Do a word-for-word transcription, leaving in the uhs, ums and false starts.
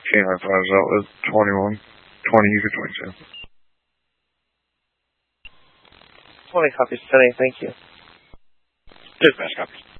Canine Flash Outlet, twenty-one, twenty, you could twenty-two. twenty copies today, thank you. Dispatch copies.